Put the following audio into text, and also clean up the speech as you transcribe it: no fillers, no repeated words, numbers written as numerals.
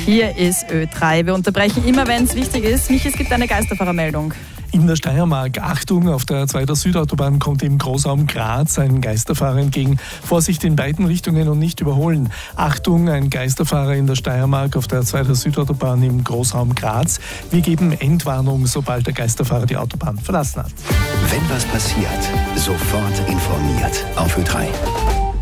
Hier ist Ö3. Wir unterbrechen immer, wenn es wichtig ist. Michi, es gibt eine Geisterfahrermeldung. In der Steiermark, Achtung, auf der A2 Südautobahn kommt im Großraum Graz ein Geisterfahrer entgegen. Vorsicht in beiden Richtungen und nicht überholen. Achtung, ein Geisterfahrer in der Steiermark auf der A2 Südautobahn im Großraum Graz. Wir geben Endwarnung, sobald der Geisterfahrer die Autobahn verlassen hat. Wenn was passiert, sofort informiert auf Ö3.